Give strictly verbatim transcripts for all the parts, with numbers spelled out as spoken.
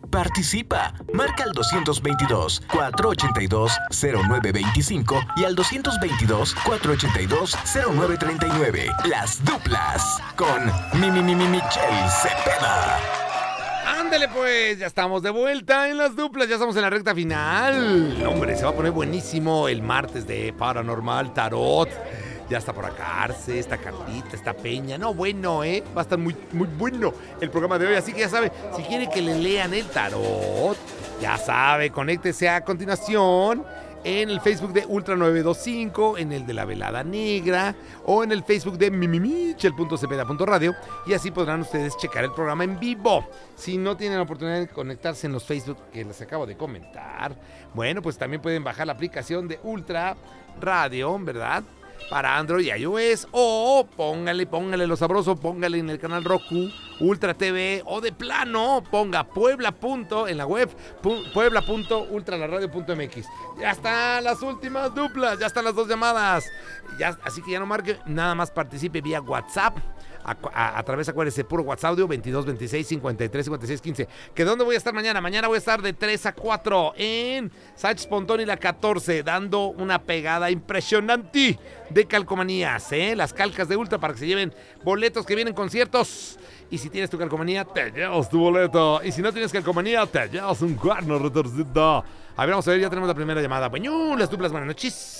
Participa. Marca al doscientos veintidós, cuatrocientos ochenta y dos, cero nueve veinticinco y al doscientos veintidós, cuatrocientos ochenta y dos, cero nueve treinta y nueve. Las duplas con mi, mi, mi, mi Michelle Cepeda. Ándale pues, ya estamos de vuelta en las duplas, ya estamos en la recta final. Hombre, se va a poner buenísimo el martes de Paranormal Tarot. Ya está por acá Arce, esta Carlita, esta Peña. No, bueno, ¿eh? Va a estar muy, muy bueno el programa de hoy. Así que ya sabe, si quiere que le lean el tarot, ya sabe, conéctese a continuación en el Facebook de Ultra nueve dos cinco, en el de La Velada Negra o en el Facebook de mimimichel punto cepeda punto radio y así podrán ustedes checar el programa en vivo. Si no tienen la oportunidad de conectarse en los Facebook que les acabo de comentar, bueno, pues también pueden bajar la aplicación de Ultra Radio, ¿verdad?, para Android y iOS, o póngale, póngale lo sabroso, póngale en el canal Roku, Ultra T V, o de plano, ponga Puebla. Punto, en la web, pu- puebla punto ultra la radio punto m x. Ya están las últimas duplas, ya están las dos llamadas, ya, así que ya no marque, nada más participe vía WhatsApp. A, a, a través, acuérdese, puro WhatsApp audio veintidós veintiséis cincuenta y tres cincuenta y seis quince. ¿Que dónde voy a estar mañana? Mañana voy a estar de tres a cuatro en Sánchez Pontón y la catorce, dando una pegada impresionante de calcomanías, ¿eh? Las calcas de Ultra para que se lleven boletos que vienen conciertos. Y si tienes tu calcomanía, te llevas tu boleto. Y si no tienes calcomanía, te llevas un cuerno retorcido. A ver, vamos a ver, ya tenemos la primera llamada. Bueno, las duplas, buenas noches.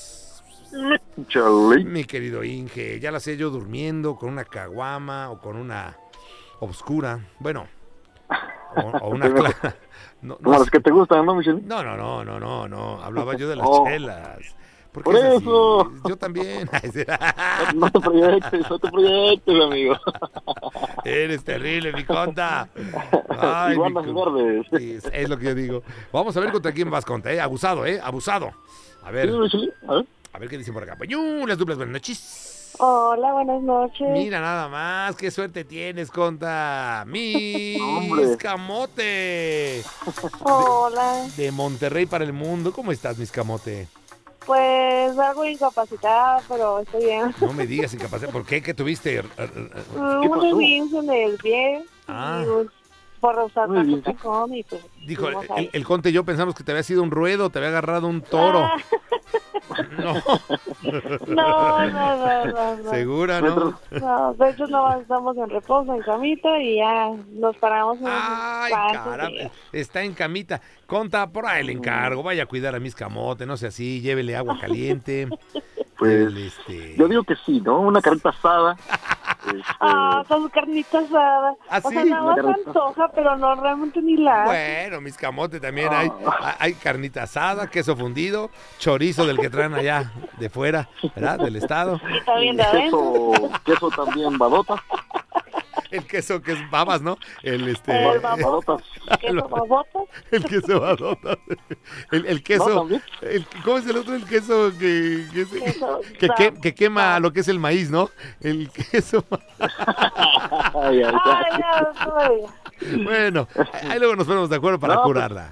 Charlie. Mi querido Inge, ya la sé yo durmiendo con una caguama o con una obscura, bueno, o, o una clara. No, no, Como las que te gustan, ¿no, Michelle? no, no, no, no, no, no, hablaba yo de las Oh. chelas. ¿Por, Por qué es eso. así? Yo también. No te proyectes, no te proyectes, amigo. Eres terrible, mi conta. Ay, Igual mi las con- verdes. Sí, es, es lo que yo digo. Vamos a ver contra quién vas, conta, ¿eh? Abusado, ¿eh? Abusado. A ver, ¿Sí, Michelle? A ver. a ver qué dicen por acá. Peñú, las duplas, buenas noches. Hola, buenas noches. Mira nada más, qué suerte tienes, conta. Mis Hombre. Camote. Hola. De Monterrey para el mundo. ¿Cómo estás, mis Camote? Pues algo incapacitada, pero estoy bien. No me digas incapacidad. ¿Por qué? ¿Qué tuviste? Un pasó? esguince en el pie. Ah. Y pues, por usar Muy bien. tanto tacón y pues... Dijo, fuimos el, ahí. el conte y yo pensamos que te había sido un ruedo, te había agarrado un toro. Ah, No, no, no, no, no, no. segura, ¿no? No, de hecho, no estamos en reposo, en camita y ya nos paramos en Ay, pasos caramba, y- está en camita. Conta, por ahí le encargo, vaya a cuidar a mis Camote, no sea así, llévele agua caliente. Pues, llévele, este... yo digo que sí, ¿no? Una carita asada. Este, Ah, con su carnita asada. ¿Ah, O sea, sí? nada más Una se antoja, pero no realmente ni la... Bueno, mis Camote también hay, hay carnita asada, queso fundido, chorizo del que traen allá de fuera, ¿verdad? Del estado. Y también de adentro. queso, queso también, babota. El queso que es babas, ¿no? El este El babota. Babotas. Queso babota. el queso babota. El, el ¿No, queso. también? El, ¿Cómo es el otro? El queso que que, se- Queso que, ba- que- que quema ba- lo que es el maíz, ¿no? El queso. Ay, ay, Ay, ay. ya, no me digas. Bueno, ahí luego nos ponemos de acuerdo para No, pues, curarla.